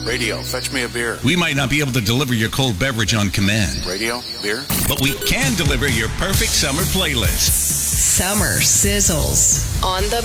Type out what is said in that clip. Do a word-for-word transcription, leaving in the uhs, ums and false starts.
Radio, fetch me a beer. We might not be able to deliver your cold beverage on command. Radio, beer. But we can deliver your perfect summer playlist. Summer Sizzles on the